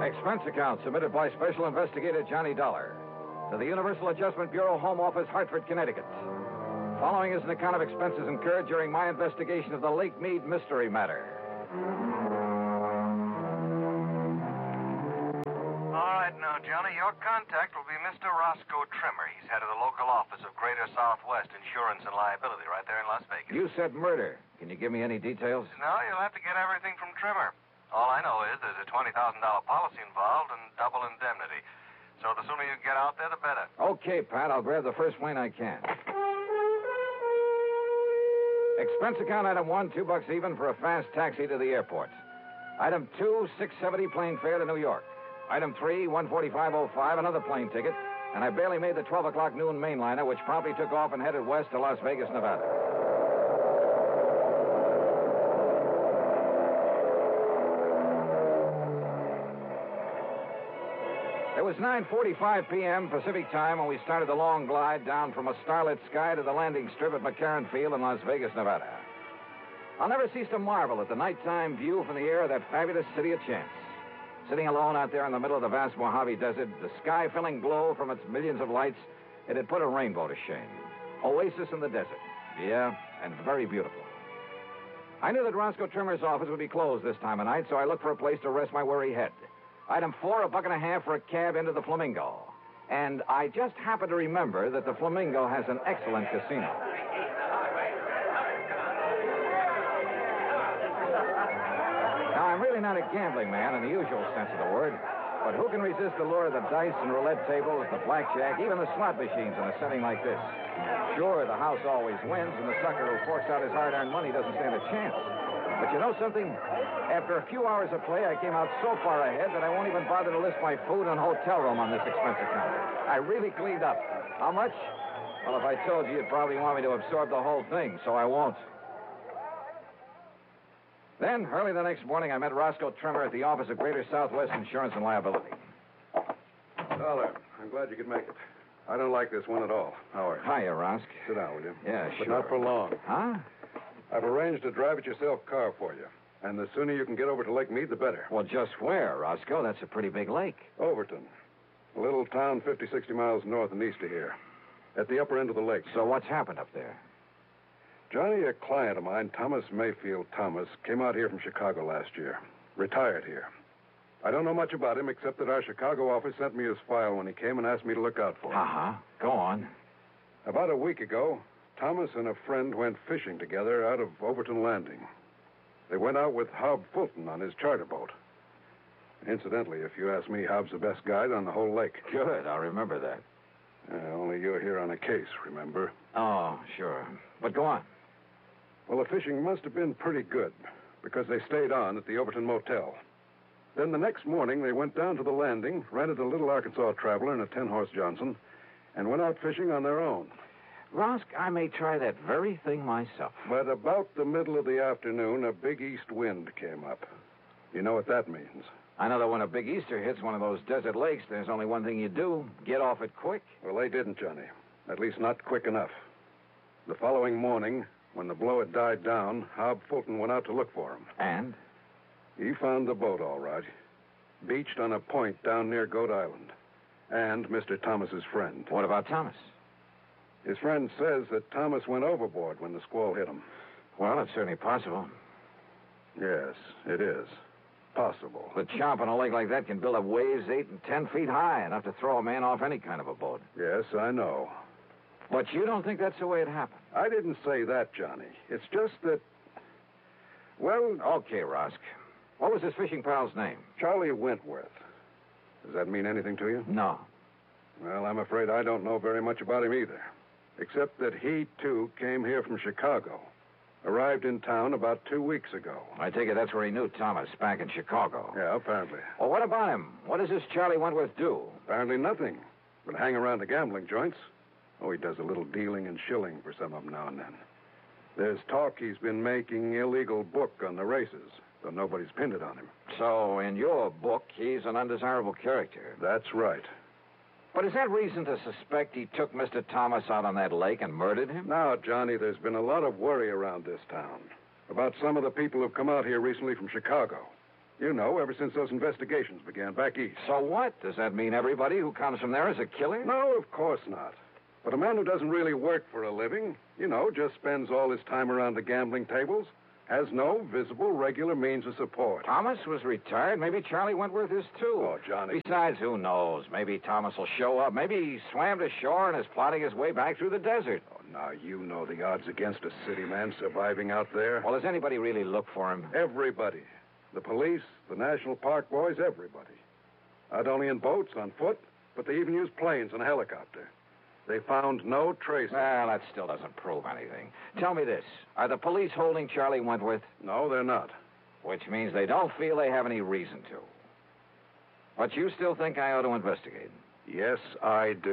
Expense account submitted by Special Investigator Johnny Dollar to the Universal Adjustment Bureau, Home Office, Hartford, Connecticut. Following is an account of expenses incurred during my investigation of the Lake Mead mystery matter. All right, now, Johnny, your contact will be Mr. Roscoe Trimmer. He's head of the local office of Greater Southwest Insurance and Liability right there in Las Vegas. You said murder. Can you give me any details? No, you'll have to get everything from Trimmer. All I know is there's a $20,000 policy involved and double indemnity. So the sooner you get out there, the better. Okay, Pat. I'll grab the first plane I can. Expense account item 1, $2 even for a fast taxi to the airport. Item 2, $6.70 plane fare to New York. Item 3, $145.05, another plane ticket. And I barely made the 12 o'clock noon mainliner, which promptly took off and headed west to Las Vegas, Nevada. It was 9:45 p.m. Pacific time when we started the long glide down from a starlit sky to the landing strip at McCarran Field in Las Vegas, Nevada. I'll never cease to marvel at the nighttime view from the air of that fabulous city of chance. Sitting alone out there in the middle of the vast Mojave Desert, the sky-filling glow from its millions of lights, it had put a rainbow to shame. Oasis in the desert. Yeah, and very beautiful. I knew that Roscoe Trimmer's office would be closed this time of night, so I looked for a place to rest my weary head. Item 4, $1.50 for a cab into the Flamingo. And I just happened to remember that the Flamingo has an excellent casino. Now, I'm really not a gambling man in the usual sense of the word, but who can resist the lure of the dice and roulette tables, the blackjack, even the slot machines in a setting like this? Sure, the house always wins, and the sucker who forks out his hard-earned money doesn't stand a chance. But you know something? After a few hours of play, I came out so far ahead that I won't even bother to list my food and hotel room on this expense account. I really cleaned up. How much? Well, if I told you, you'd probably want me to absorb the whole thing, so I won't. Then, early the next morning, I met Roscoe Trimmer at the office of Greater Southwest Insurance and Liability. Dollar, I'm glad you could make it. I don't like this one at all. How are you? Hiya, Rosk. Sit down, will you? Yeah, But sure. not for long. Huh? I've arranged a drive-it-yourself car for you. And the sooner you can get over to Lake Mead, the better. Well, just where, Roscoe? That's a pretty big lake. Overton. A little town 50, 60 miles north and east of here. At the upper end of the lake. So what's happened up there? Johnny, a client of mine, Thomas Mayfield Thomas, came out here from Chicago last year. Retired here. I don't know much about him, except that our Chicago office sent me his file when he came and asked me to look out for him. Uh-huh. Go on. About a week ago, Thomas and a friend went fishing together out of Overton Landing. They went out with Hob Fulton on his charter boat. Incidentally, if you ask me, Hob's the best guide on the whole lake. Good, I'll remember that. Only you're here on a case, remember? Oh, sure. But go on. Well, the fishing must have been pretty good, because they stayed on at the Overton Motel. Then the next morning, they went down to the landing, rented a little Arkansas Traveler and a 10-horse Johnson, and went out fishing on their own. Rosk, I may try that very thing myself. But about the middle of the afternoon, a big east wind came up. You know what that means? I know that when a big Easter hits one of those desert lakes, there's only one thing you do. Get off it quick. Well, they didn't, Johnny. At least not quick enough. The following morning, when the blow had died down, Hob Fulton went out to look for him. And? He found the boat, all right. Beached on a point down near Goat Island. And Mr. Thomas's friend. What about Thomas? His friend says that Thomas went overboard when the squall hit him. Well, it's certainly possible. Yes, it is. Possible. The chomp on a lake like that can build up waves 8 and 10 feet high, enough to throw a man off any kind of a boat. Yes, I know. But you don't think that's the way it happened? I didn't say that, Johnny. It's just that... Well... Okay, Rosk. What was his fishing pal's name? Charlie Wentworth. Does that mean anything to you? No. Well, I'm afraid I don't know very much about him either. Except that he, too, came here from Chicago. Arrived in town about 2 weeks ago. I take it that's where he knew Thomas, back in Chicago. Yeah, apparently. Well, what about him? What does this Charlie Wentworth do? Apparently nothing. But hang around the gambling joints. Oh, he does a little dealing and shilling for some of them now and then. There's talk he's been making illegal book on the races, though nobody's pinned it on him. So, in your book, he's an undesirable character. That's right. But is that reason to suspect he took Mr. Thomas out on that lake and murdered him? Now, Johnny, there's been a lot of worry around this town about some of the people who've come out here recently from Chicago. You know, ever since those investigations began back east. So what? Does that mean everybody who comes from there is a killer? No, of course not. But a man who doesn't really work for a living, just spends all his time around the gambling tables, has no visible, regular means of support. Thomas was retired. Maybe Charlie Wentworth is, too. Oh, Johnny. Besides, who knows? Maybe Thomas will show up. Maybe he swam to shore and is plotting his way back through the desert. Oh, now, you know the odds against a city man surviving out there. Well, does anybody really look for him? Everybody. The police, the National Park boys, everybody. Not only in boats, on foot, but they even use planes and a helicopter. They found no trace. Well, that still doesn't prove anything. Tell me this. Are the police holding Charlie Wentworth? No, they're not. Which means they don't feel they have any reason to. But you still think I ought to investigate? Yes, I do.